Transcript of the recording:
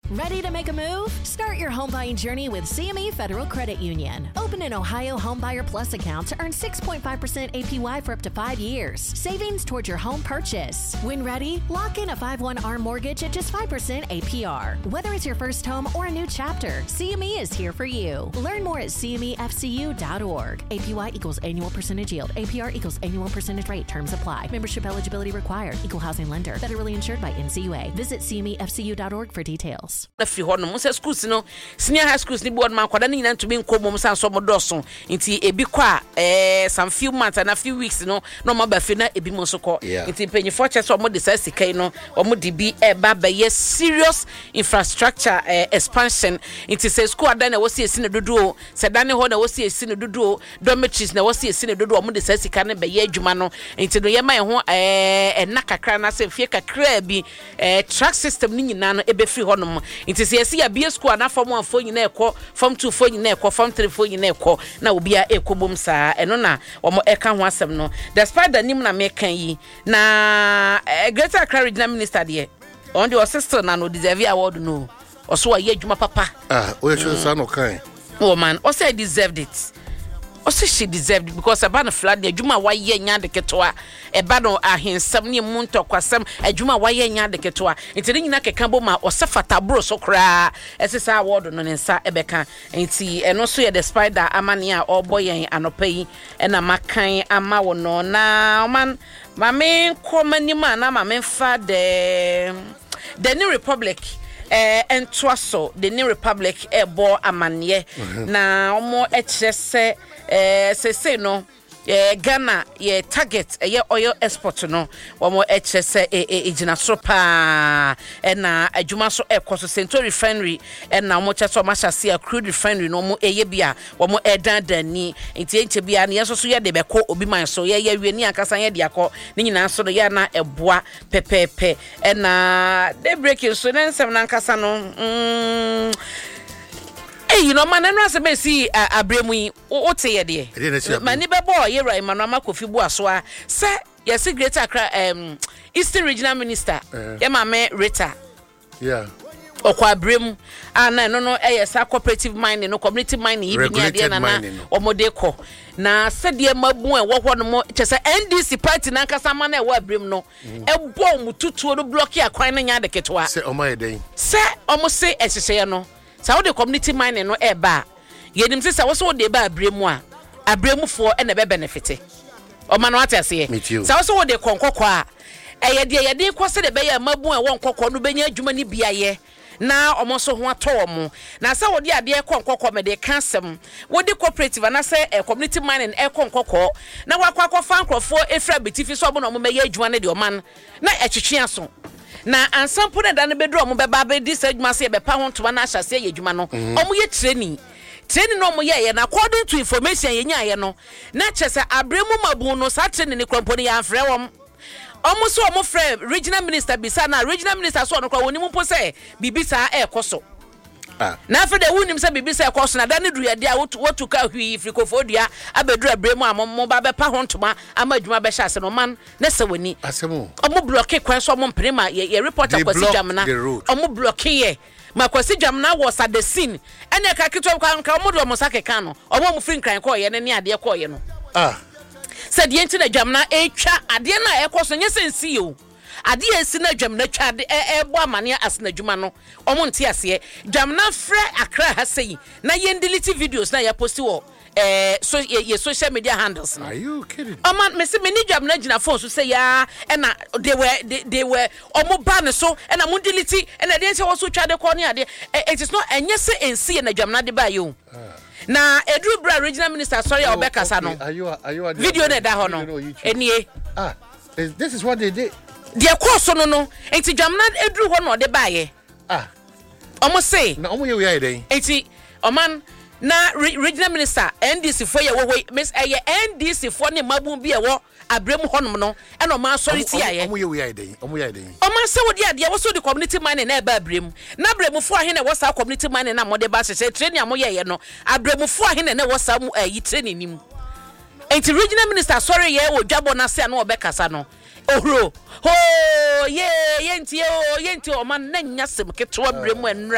Ready to make a move? Start your home buying journey with CME Federal Credit Union. Open an Ohio Homebuyer Plus account to earn 6.5% APY for up to 5 years. Savings towards your home purchase. When ready, lock in a 5/1 ARM mortgage at just 5% APR. Whether it's your first home or a new chapter, CME is here for you. Learn more at CMEFCU.org. APY equals annual percentage yield. APR equals annual percentage rate. Terms apply. Membership eligibility required. Equal housing lender. Federally insured by NCUA. Visit CMEFCU.org for details. Fi ho no mo se schools no senior high schools ni board man kwada ni nyina ntumi nkomom san so mo doso nti ebi kwa some few months and a few weeks no mo ba fi na ebi mo so ko nti penyifo che so mo de sikai no mo de bi eba ba ye serious infrastructure expansion nti se school ada na wo se esi na dodo se dane ho na wo se esi na dodo dormitories na wo se esi na dodo mo de sika ne ba ye adwuma no nti no ye man ho na kakra na se fie kakra bi track system ni nyina no ebe free ho no nti se esi ya bia school na form 1 fo nyina ekọ form 2 fo nyina ekọ form 3 fo nyina ekọ na obia ekobom saa eno na omo eka ho asem no despite the nim na me kan yi na Greater Accra Regional Minister de on the sister na no deserve award no oso wa ye adwuma papa o ye sure no kan oh man o say deserved it. Also she deserved it because about flood the adwuma wa ye nya de ketoa eba no ahensam ne mu ntokwasam adwuma wa ye nya de ketoa nti ne nyina keka bo ma osefata bro so kra esesa award no nsa ebeka nti eno so ye the spider amane a oboyen anopai na makan ama wo no na man mame komanima na mame fa the New Republic entwaso the New Republic ebo amane na omo echese se no Ghana ye target ye oil export no womo echese ejina sopa na adwuma so ekoso Central Refinery na mo cheso machase crude refinery no mo eye bia womo edandani nti enche bia na yeso so ye de beko obi man so ye wie ni akasa ye de akọ ni nyina so ye na eboa pepepe na de breaking so na nsem na akasa no you know man no se be si abremu yi o te ye de mani be boy ye right man ma Kofi Boasoa se yes Greater Accra Eastern Regional Minister ye ma me Rita okwa abremu na no sa cooperative mining no community mining ibi ni ade na omode ko na sede mabu e wo ho no mo chese NDC party na nkasa ma na e wo abremu no e bo mututuo no block akwan na nya de ketwa se omo yeden se omo se ehyehyɛ no sa the community mining no eba yenim se wo so de ba abremu a abremufo e na be benefit o ma no atase sa wo so de konkokɔ a ye de kwose de be ya mabu e wo nkokɔ no benya adwuma ni biaye na omo so ho ato omo na sa wo de ade konkokɔ me de kansem wo de cooperative na se community mining konkokɔ na wakwa fa nkrofo efra betifi so omo no mo be ya adwuma ne de oman na etwetwe aso na ansampo na dan bedro omo beba be dis adwuma se be pa ho ntoma na ahyase ye adwuma no omo ye training no omo ye na according to information ye nya ye no na chese abremu mabu no sa training ne kromponi ya afre wom omo so omo frɛ regional minister bisa na regional minister so no kwa woni mu po se bibisa ekoso na after the wunim se bibisa ekoso na dan duru ye dia wotu ka hwi frikofodua abeduru abremu ammo ba be pa ho ntoma ama adwuma be hyase no man na se woni asemo omo block kwan so omo mprema ye report akwasi jamna omo block ye makwasi jamna was at the scene ene ka kitwa ka omo do omo sakeka no omo mu free nkran ko ye ne ade ko ye no said the internet jamna etwa ade na ekoso nye sensi o ade esi na jamna twa de ebo amane asna dwuma no omo nte ase jamna frɛ Accra ha sei na ye delete videos na ya posti wo so ye social media handles no. Are you kidding? Man me say me ni jamna gina phone so say ya na they were omo ban so na mo delete na dey say wo so twa de ko ne ade it is not enye say ensi na jamna de ba yo na Edru Bra regional minister sorry obekasa no are you video na da ho no enie this is what they did the course no enti jamna Edru ho no de ba ye omo say na omo ye we ayi den enti oman na regional minister NDC for ye wo miss NDC for ne mabun bi e wo abremu honom no e no ma sorry ti aye omo ye we ayi den omo se wo de ade wo so de community mining na e ba abremu na abremu fo ahe na wo sa community mining na mo de ba hye training amo ye no abremu fo ahe na wo sa mu yi training nim enti regional minister sorry ye wo dwabo na se na obekasa no ohro ho ye enti o man na nya sem keto abremu enra